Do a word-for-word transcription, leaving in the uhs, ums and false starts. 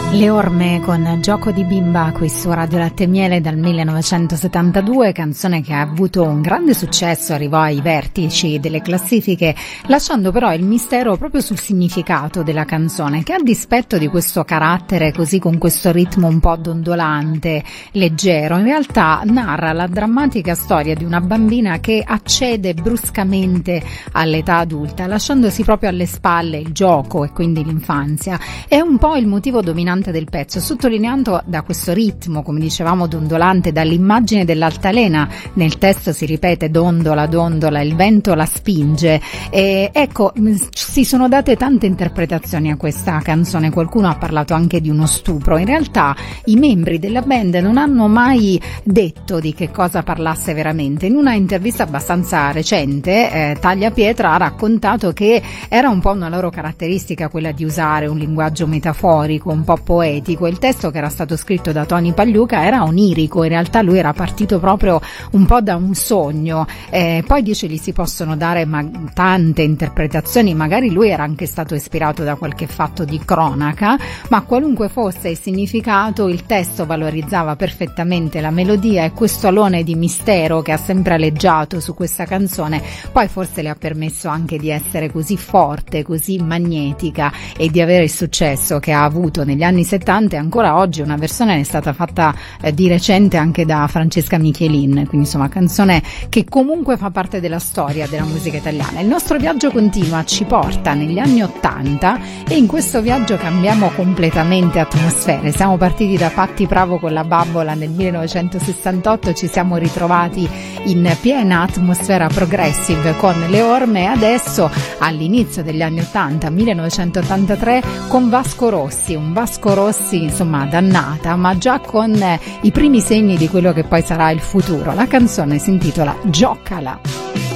Le Orme con Gioco di bimba qui su Radio Latte e Miele dal millenovecentosettantadue, canzone che ha avuto un grande successo, arrivò ai vertici delle classifiche, lasciando però il mistero proprio sul significato della canzone, che a dispetto di questo carattere così con questo ritmo un po' dondolante, leggero, in realtà narra la drammatica storia di una bambina che accede bruscamente all'età adulta, lasciandosi proprio alle spalle il gioco e quindi l'infanzia. È un po' il motivo dominante del pezzo, sottolineando da questo ritmo, come dicevamo, dondolante, dall'immagine dell'altalena. Nel testo si ripete dondola, dondola, il vento la spinge. E ecco, si sono date tante interpretazioni a questa canzone, qualcuno ha parlato anche di uno stupro. In realtà i membri della band non hanno mai detto di che cosa parlasse veramente. In una intervista abbastanza recente, eh, Tagliapietra ha raccontato che era un po' una loro caratteristica quella di usare un linguaggio metaforico, un po' poetico. Il testo, che era stato scritto da Tony Pagliuca, era onirico, in realtà lui era partito proprio un po' da un sogno, eh, poi dice gli si possono dare ma- tante interpretazioni, magari lui era anche stato ispirato da qualche fatto di cronaca, ma qualunque fosse il significato, il testo valorizzava perfettamente la melodia e questo alone di mistero che ha sempre aleggiato su questa canzone, poi forse le ha permesso anche di essere così forte, così magnetica e di avere il successo che ha avuto negli anni settanta, e ancora oggi una versione è stata fatta eh, di recente anche da Francesca Michelin, quindi insomma canzone che comunque fa parte della storia della musica italiana. Il nostro viaggio continua, ci porta negli anni ottanta e in questo viaggio cambiamo completamente atmosfere. Siamo partiti da Patti Bravo con La Babbola nel millenovecentosessantotto, ci siamo ritrovati in piena atmosfera progressive con Le Orme e adesso all'inizio degli anni ottanta, millenovecentottantatré, con Vasco Rossi, un Vasco Rossi insomma dannata, ma già con eh, i primi segni di quello che poi sarà il futuro. La canzone si intitola Giocala.